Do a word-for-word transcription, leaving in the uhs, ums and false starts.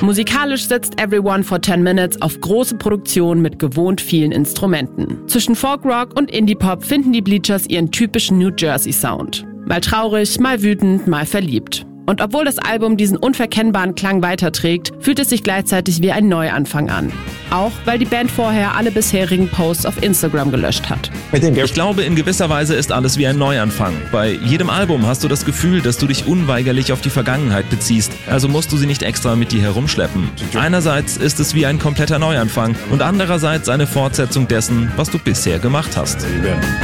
Musikalisch setzt Everyone for ten Minutes auf große Produktionen mit gewohnt vielen Instrumenten. Zwischen Folkrock und Indie-Pop finden die Bleachers ihren typischen New Jersey-Sound. Mal traurig, mal wütend, mal verliebt. Und obwohl das Album diesen unverkennbaren Klang weiterträgt, fühlt es sich gleichzeitig wie ein Neuanfang an. Auch weil die Band vorher alle bisherigen Posts auf Instagram gelöscht hat. Ich glaube, in gewisser Weise ist alles wie ein Neuanfang. Bei jedem Album hast du das Gefühl, dass du dich unweigerlich auf die Vergangenheit beziehst. Also musst du sie nicht extra mit dir herumschleppen. Einerseits ist es wie ein kompletter Neuanfang und andererseits eine Fortsetzung dessen, was du bisher gemacht hast.